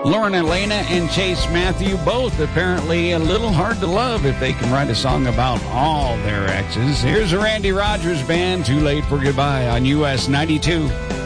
Lauren Elena and Chase Matthew, both apparently a little hard to love if they can write a song about all their exes. Here's a Randy Rogers Band, Too Late for Goodbye on US 92.